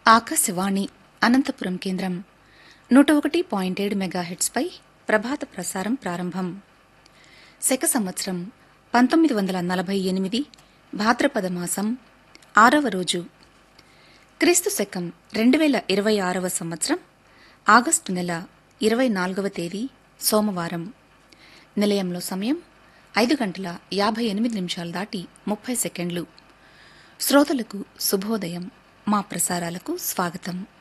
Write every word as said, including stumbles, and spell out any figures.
ఆకాశవాణి అనంతపురం కేంద్రం నూట ఒకటి పాయింట్ ఏడు మెగాహెట్స్పై ప్రభాత ప్రసారం ప్రారంభం. శక సంవత్సరం పంతొమ్మిది వందల నలభై ఎనిమిది భాద్రపద మాసం ఆరవ రోజు, క్రీస్తు శకం రెండు వేల ఇరవై ఆరవ సంవత్సరం ఆగస్టు నెల ఇరవై నాలుగవ తేదీ సోమవారం. నిలయంలో సమయం ఐదు గంటల యాభై ఎనిమిది నిమిషాలు దాటి ముప్పై సెకండ్లు. శ్రోతలకు శుభోదయం. మా ప్రసారాలకు స్వాగతం.